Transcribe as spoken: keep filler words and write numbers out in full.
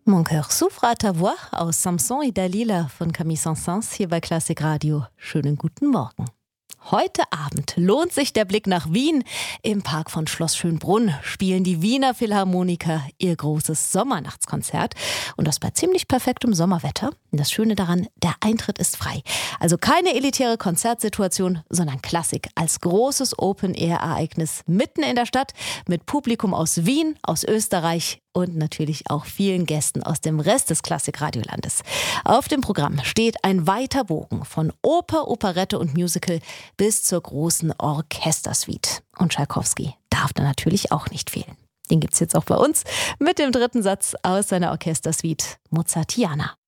Mon cœur souffre à ta voix aus Samson et Dalila von Camille Saint-Saëns hier bei Klassik Radio. Schönen guten Morgen. Heute Abend lohnt sich der Blick nach Wien. Im Park von Schloss Schönbrunn spielen die Wiener Philharmoniker ihr großes Sommernachtskonzert. Und das bei ziemlich perfektem Sommerwetter. Und das Schöne daran, der Eintritt ist frei. Also keine elitäre Konzertsituation, sondern Klassik als großes Open-Air-Ereignis mitten in der Stadt mit Publikum aus Wien, aus Österreich und natürlich auch vielen Gästen aus dem Rest des Klassik-Radiolandes. Auf dem Programm steht ein weiter Bogen von Oper, Operette und Musical bis zur großen Orchestersuite. Und Tschaikowski darf da natürlich auch nicht fehlen. Den gibt's jetzt auch bei uns mit dem dritten Satz aus seiner Orchestersuite Mozartiana.